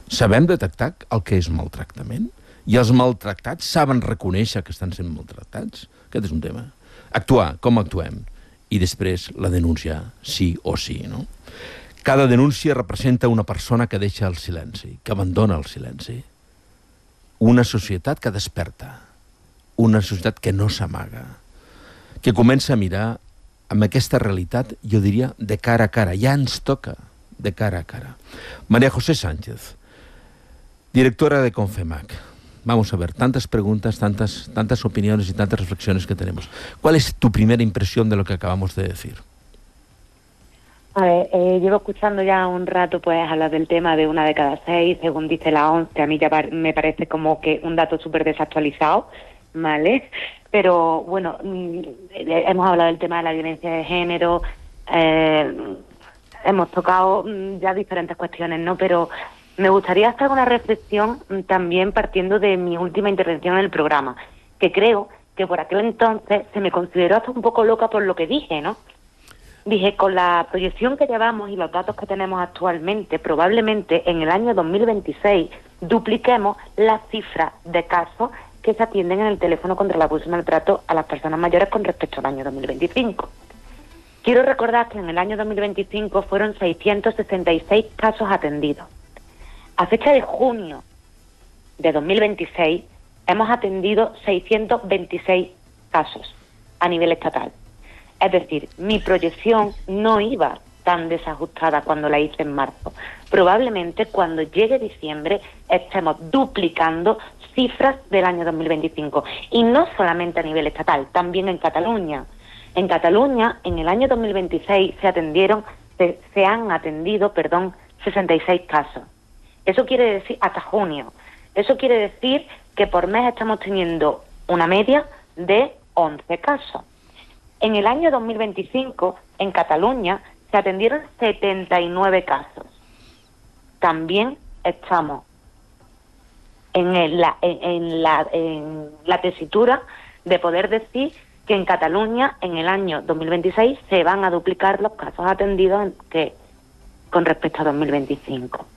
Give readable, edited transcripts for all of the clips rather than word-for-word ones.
Sabem detectar el que és maltractament? I els maltractats saben reconèixer que estan sent maltractats? Aquest és un tema. Actuar, com actuem? I després la denúncia, sí o sí, no? Cada denúncia representa una persona que deixa el silenci, que abandona el silenci. Una societat que desperta, una societat que no s'amaga, que comença a mirar amb aquesta realitat, jo diria, de cara a cara. Ja ens toca de cara a cara. María José Sánchez, directora de Confemac. Vamos a ver, tantas preguntas, tantas opiniones y tantas reflexiones que tenemos. ¿Cuál es tu primera impresión de lo que acabamos de decir? A ver, llevo escuchando ya un rato pues hablar del tema de 1 de cada 6, según dice la ONCE. A mí ya me parece como que un dato súper desactualizado, ¿vale? Pero bueno, hemos hablado del tema de la violencia de género, hemos tocado ya diferentes cuestiones, ¿no? Pero me gustaría hacer una reflexión también partiendo de mi última intervención en el programa, que creo que por aquel entonces se me consideró hasta un poco loca por lo que dije, ¿no? Dije, con la proyección que llevamos y los datos que tenemos actualmente, probablemente en el año 2026 dupliquemos la cifra de casos que se atienden en el teléfono contra el abuso y maltrato a las personas mayores con respecto al año 2025. Quiero recordar que en el año 2025 fueron 666 casos atendidos. A fecha de junio de 2026 hemos atendido 626 casos a nivel estatal. Es decir, mi proyección no iba tan desajustada cuando la hice en marzo. Probablemente cuando llegue diciembre estemos duplicando cifras del año 2025. Y no solamente a nivel estatal, también en Cataluña. En Cataluña, en el año 2026 se han atendido 66 casos. Eso quiere decir, hasta junio, eso quiere decir que por mes estamos teniendo una media de 11 casos. En el año 2025, en Cataluña, se atendieron 79 casos. También estamos en la tesitura de poder decir que en Cataluña, en el año 2026, se van a duplicar los casos atendidos con respecto a 2025.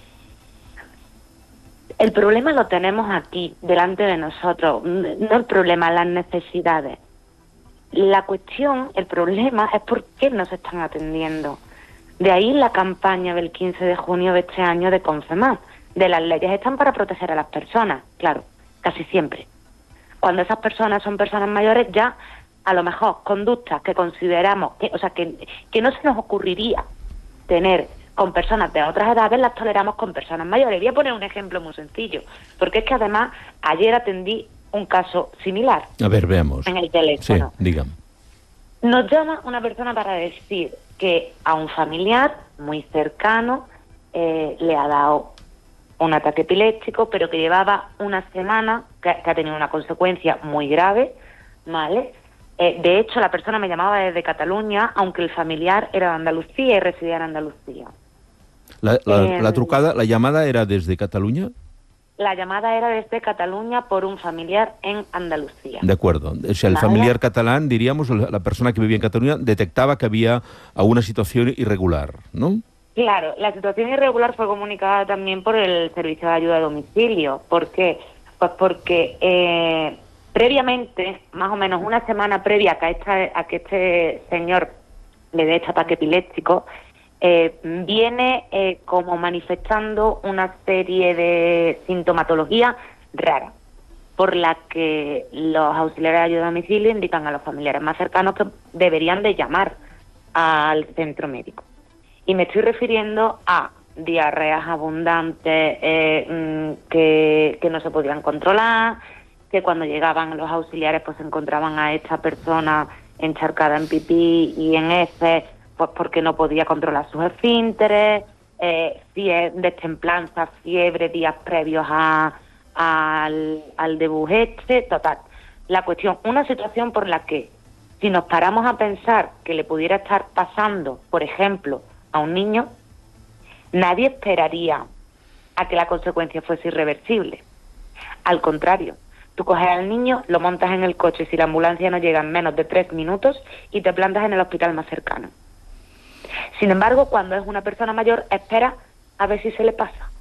El problema lo tenemos aquí, delante de nosotros. No el problema, las necesidades. La cuestión, el problema, es por qué no se están atendiendo. De ahí la campaña del 15 de junio de este año de Confemac. De las leyes están para proteger a las personas, claro, casi siempre. Cuando esas personas son personas mayores, ya a lo mejor conductas que consideramos, que no se nos ocurriría tener con personas de otras edades, las toleramos con personas mayores. Voy a poner un ejemplo muy sencillo, porque es que además ayer atendí un caso similar. A ver, veamos. En el teléfono. Sí, dígame. Nos llama una persona para decir que a un familiar muy cercano le ha dado un ataque epiléptico, pero que llevaba una semana, que ha tenido una consecuencia muy grave, ¿vale? De hecho, la persona me llamaba desde Cataluña, aunque el familiar era de Andalucía y residía en Andalucía. La trucada, la llamada era desde Cataluña. La llamada era desde Cataluña por un familiar en Andalucía. De acuerdo. O sea, el familiar catalán, diríamos, la persona que vivía en Cataluña, detectaba que había alguna situación irregular, ¿no? Claro, la situación irregular fue comunicada también por el Servicio de Ayuda a Domicilio. ¿Por qué? Pues porque previamente, más o menos una semana previa a que este señor le dé este ataque epiléptico, viene como manifestando una serie de sintomatología rara, por la que los auxiliares de ayuda a domicilio indican a los familiares más cercanos que deberían de llamar al centro médico. Y me estoy refiriendo a diarreas abundantes que no se podían controlar, que cuando llegaban los auxiliares pues encontraban a esta persona encharcada en pipí y en heces, pues porque no podía controlar sus esfínteres, destemplanza, fiebre, días previos al debut total. La cuestión, una situación por la que, si nos paramos a pensar que le pudiera estar pasando, por ejemplo, a un niño, nadie esperaría a que la consecuencia fuese irreversible. Al contrario, tú coges al niño, lo montas en el coche, si la ambulancia no llega en menos de 3 minutos, y te plantas en el hospital más cercano. Sin embargo, cuando es una persona mayor, espera a ver si se le pasa.